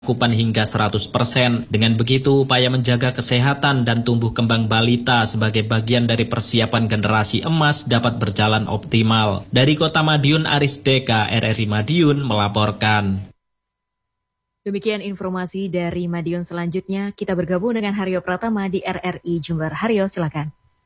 cakupan hingga 100%. Dengan begitu, upaya menjaga kesehatan dan tumbuh kembang balita sebagai bagian dari persiapan generasi emas dapat berjalan optimal. Dari Kota Madiun, Aris Deka, RRI Madiun melaporkan. Demikian informasi dari Madiun. Selanjutnya, kita bergabung dengan Haryo Pratama di RRI Jember. Haryo, silakan.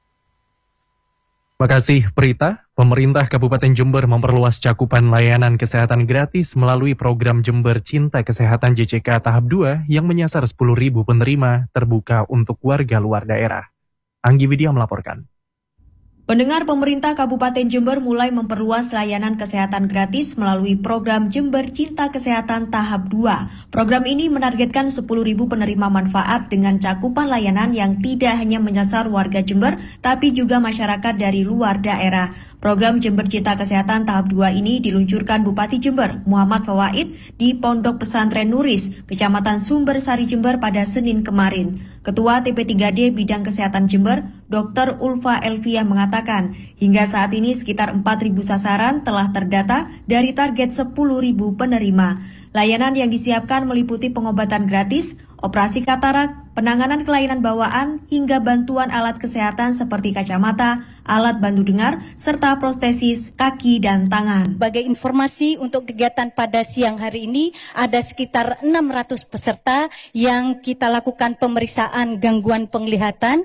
Terima kasih, Prita. Pemerintah Kabupaten Jember memperluas cakupan layanan kesehatan gratis melalui program Jember Cinta Kesehatan JCK tahap 2 yang menyasar 10.000 penerima terbuka untuk warga luar daerah. Anggi Widya melaporkan. Pendengar, pemerintah Kabupaten Jember mulai memperluas layanan kesehatan gratis melalui program Jember Cinta Kesehatan tahap 2. Program ini menargetkan 10.000 penerima manfaat dengan cakupan layanan yang tidak hanya menyasar warga Jember, tapi juga masyarakat dari luar daerah. Program Jember Cinta Kesehatan tahap 2 ini diluncurkan Bupati Jember, Muhammad Fawaid, di Pondok Pesantren Nuris, Kecamatan Sumber Sari Jember pada Senin kemarin. Ketua TP3D Bidang Kesehatan Jember, Dr. Ulfa Elvia mengatakan, hingga saat ini sekitar 4.000 sasaran telah terdata dari target 10.000 penerima. Layanan yang disiapkan meliputi pengobatan gratis, operasi katarak, penanganan kelainan bawaan, hingga bantuan alat kesehatan seperti kacamata, alat bantu dengar, serta prostesis kaki dan tangan. Sebagai informasi untuk kegiatan pada siang hari ini, ada sekitar 600 peserta yang kita lakukan pemeriksaan gangguan penglihatan,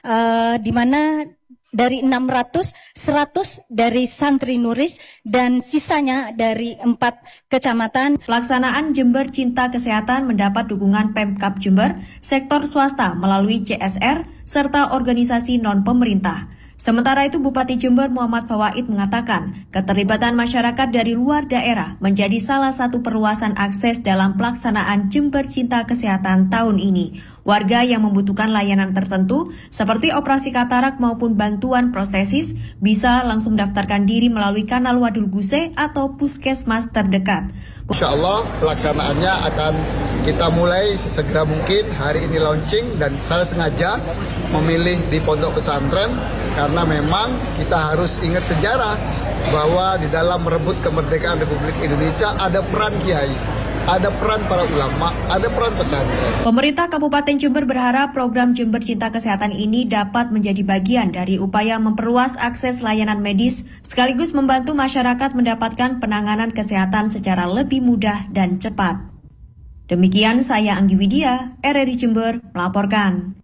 di mana dari 600, 100 dari santri Nuris dan sisanya dari 4 kecamatan. Pelaksanaan Jember Cinta Kesehatan mendapat dukungan Pemkab Jember, sektor swasta melalui CSR, serta organisasi non-pemerintah. Sementara itu, Bupati Jember Muhammad Fawaid mengatakan keterlibatan masyarakat dari luar daerah menjadi salah satu perluasan akses dalam pelaksanaan Jember Cinta Kesehatan tahun ini. Warga yang membutuhkan layanan tertentu seperti operasi katarak maupun bantuan prostesis bisa langsung daftarkan diri melalui kanal Wadul Guse atau puskesmas terdekat. Insya Allah pelaksanaannya akan kita mulai sesegera mungkin. Hari ini launching dan saya sengaja memilih di pondok pesantren karena memang kita harus ingat sejarah bahwa di dalam merebut kemerdekaan Republik Indonesia ada peran kiai, ada peran para ulama, ada peran pesantren. Pemerintah Kabupaten Jember berharap program Jember Cinta Kesehatan ini dapat menjadi bagian dari upaya memperluas akses layanan medis sekaligus membantu masyarakat mendapatkan penanganan kesehatan secara lebih mudah dan cepat. Demikian saya Anggi Widya, RRI Jember melaporkan.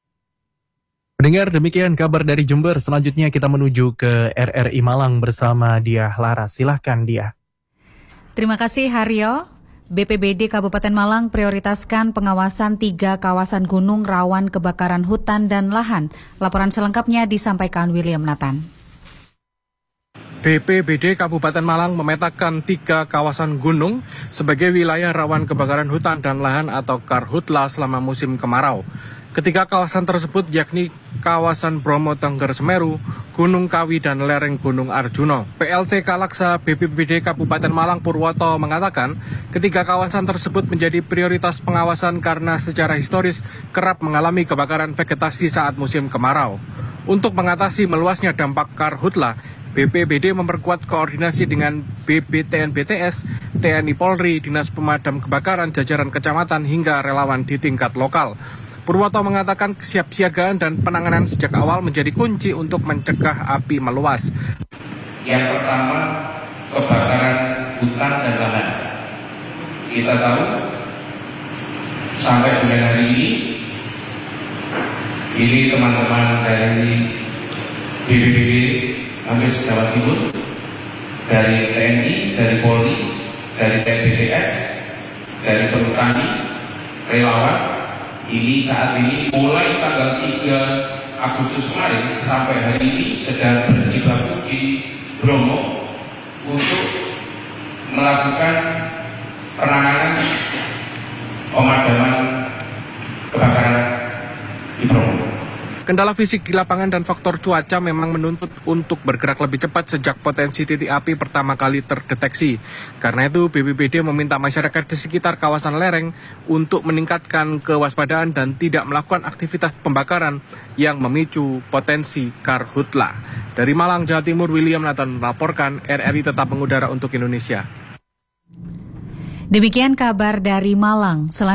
Pendengar, demikian kabar dari Jember. Selanjutnya kita menuju ke RRI Malang bersama Diah Laras. Silahkan Diah. Terima kasih Haryo. BPBD Kabupaten Malang prioritaskan pengawasan 3 kawasan gunung rawan kebakaran hutan dan lahan. Laporan selengkapnya disampaikan William Nathan. BPBD Kabupaten Malang memetakan 3 kawasan gunung sebagai wilayah rawan kebakaran hutan dan lahan atau Karhutla selama musim kemarau. Ketiga kawasan tersebut yakni kawasan Bromo Tengger Semeru, Gunung Kawi, dan lereng Gunung Arjuno. PLT Kalaksa BPBD Kabupaten Malang Purwoto mengatakan ketiga kawasan tersebut menjadi prioritas pengawasan karena secara historis kerap mengalami kebakaran vegetasi saat musim kemarau. Untuk mengatasi meluasnya dampak Karhutla, BPBD memperkuat koordinasi dengan BBTN-BTS, TNI Polri, Dinas Pemadam Kebakaran, jajaran kecamatan hingga relawan di tingkat lokal. Purwoto mengatakan kesiapsiagaan dan penanganan sejak awal menjadi kunci untuk mencegah api meluas. Yang pertama, kebakaran hutan dan lahan. Kita tahu sampai dengan hari ini teman-teman dari BPBD hampir Jawa Timur, dari TNI, dari Polri, dari TNBTS, dari Perhutani, relawan, ini saat ini mulai tanggal 3 Agustus kemarin sampai hari ini sedang berjibaku di Bromo untuk melakukan penanganan pemadaman kebakaran di Bromo. Kendala fisik di lapangan dan faktor cuaca memang menuntut untuk bergerak lebih cepat sejak potensi titik api pertama kali terdeteksi. Karena itu, BPBD meminta masyarakat di sekitar kawasan lereng untuk meningkatkan kewaspadaan dan tidak melakukan aktivitas pembakaran yang memicu potensi Karhutla. Dari Malang, Jawa Timur, William Nathan melaporkan, RRI tetap mengudara untuk Indonesia. Demikian kabar dari Malang.